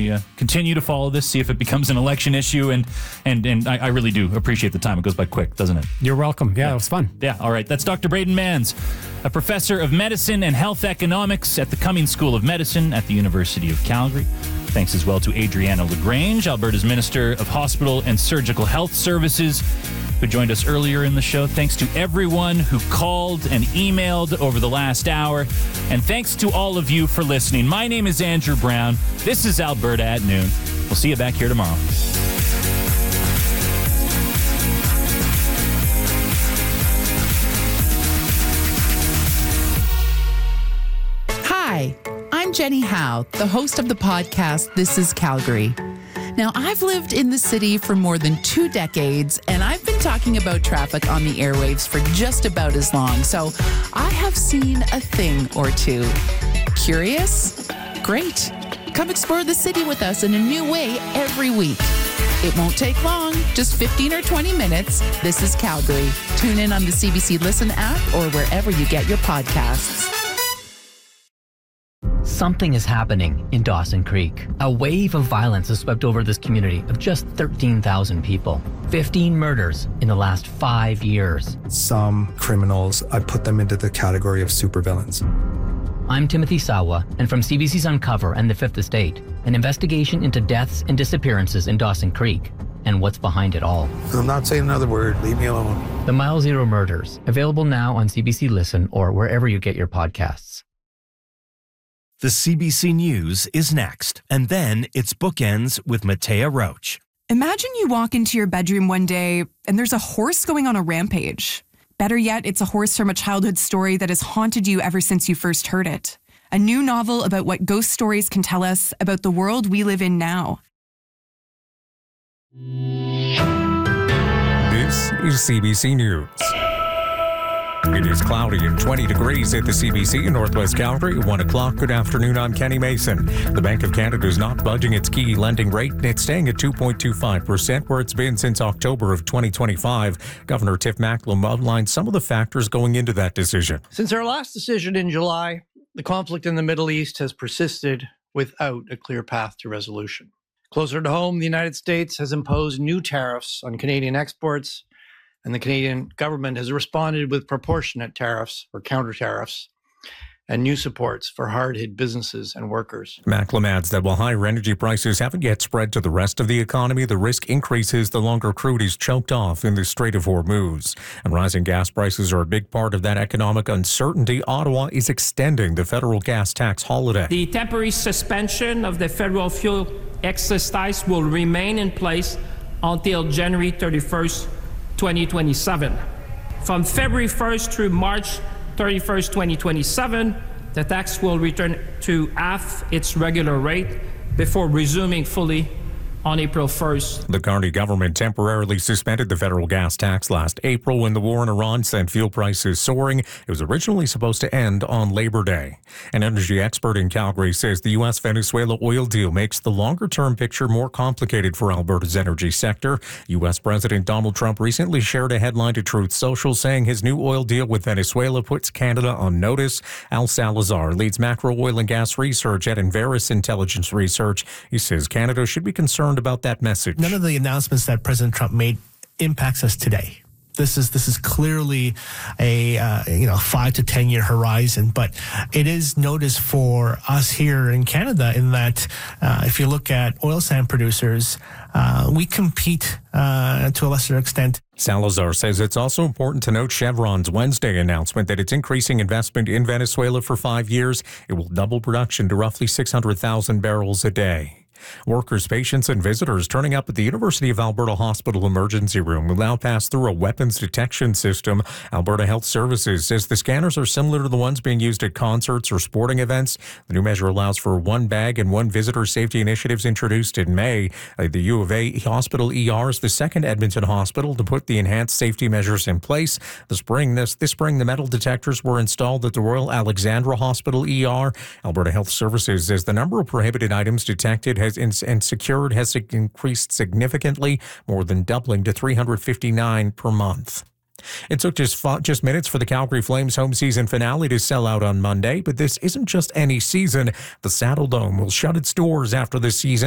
we continue to follow this, see if it becomes an election issue. And I really do appreciate the time. It goes by quick, doesn't it? You're welcome. Yeah, it was fun. Yeah, all right. That's Dr. Braden Manns, a professor of medicine and health economics at the Cummings School of Medicine at the University of Calgary. Thanks as well to Adriana LaGrange, Alberta's Minister of Hospital and Surgical Health Services, who joined us earlier in the show. Thanks to everyone who called and emailed over the last hour. And thanks to all of you for listening. My name is Andrew Brown. This is Alberta at Noon. We'll see you back here tomorrow. Hi, I'm Jenny Howe, the host of the podcast This is Calgary. Now, I've lived in the city for more than 2 decades, and I've been talking about traffic on the airwaves for just about as long, so I have seen a thing or two. Curious? Great. Come explore the city with us in a new way every week. It won't take long, just 15 or 20 minutes. This is Calgary. Tune in on the CBC Listen app or wherever you get your podcasts. Something is happening in Dawson Creek. A wave of violence has swept over this community of just 13,000 people. 15 murders in the last 5 years. Some criminals, I put them into the category of supervillains. I'm Timothy Sawa, and from CBC's Uncover and The Fifth Estate, an investigation into deaths and disappearances in Dawson Creek and what's behind it all. I'm not saying another word. Leave me alone. The Mile Zero Murders, available now on CBC Listen or wherever you get your podcasts. The CBC News is next, and then it's Bookends with Matea Roach. Imagine you walk into your bedroom one day and there's a horse going on a rampage. Better yet, it's a horse from a childhood story that has haunted you ever since you first heard it. A new novel about what ghost stories can tell us about the world we live in now. This is CBC News. It is cloudy and 20 degrees at the CBC in Northwest Calgary at 1 o'clock. Good afternoon, I'm Kenny Mason. The Bank of Canada is not budging its key lending rate, and it's staying at 2.25%, where it's been since October of 2025. Governor Tiff Macklem outlined some of the factors going into that decision. Since our last decision in July, the conflict in the Middle East has persisted without a clear path to resolution. Closer to home, the United States has imposed new tariffs on Canadian exports, and the Canadian government has responded with proportionate tariffs or counter tariffs and new supports for hard-hit businesses and workers. Macklem adds that while higher energy prices haven't yet spread to the rest of the economy, the risk increases the longer crude is choked off in the Strait of Hormuz. And rising gas prices are a big part of that economic uncertainty. Ottawa is extending the federal gas tax holiday. The temporary suspension of the federal fuel excise tax will remain in place until January 31st, 2027. From February 1st through March 31st, 2027, the tax will return to half its regular rate before resuming fully on April 1st. The Carney government temporarily suspended the federal gas tax last April when the war in Iran sent fuel prices soaring. It was originally supposed to end on Labor Day. An energy expert in Calgary says the U.S.-Venezuela oil deal makes the longer-term picture more complicated for Alberta's energy sector. U.S. President Donald Trump recently shared a headline to Truth Social saying his new oil deal with Venezuela puts Canada on notice. Al Salazar leads macro oil and gas research at Enverus Intelligence Research. He says Canada should be concerned about that message. None of the announcements that President Trump made impacts us today. This is clearly a 5 to 10 year horizon, but it is notice for us here in Canada in that if you look at oil sand producers, we compete to a lesser extent. Salazar says it's also important to note Chevron's Wednesday announcement that it's increasing investment in Venezuela for 5 years. It will double production to roughly 600,000 barrels a day. Workers, patients, and visitors turning up at the University of Alberta Hospital Emergency Room will now pass through a weapons detection system. Alberta Health Services says the scanners are similar to the ones being used at concerts or sporting events. The new measure allows for one bag and one visitor safety initiatives introduced in May. The U of A Hospital ER is the second Edmonton hospital to put the enhanced safety measures in place. This spring, the metal detectors were installed at the Royal Alexandra Hospital ER. Alberta Health Services says the number of prohibited items detected and secured has increased significantly, more than doubling to 359 per month. It took just minutes for the Calgary Flames home season finale to sell out on Monday, but this isn't just any season. The Saddledome will shut its doors after the season.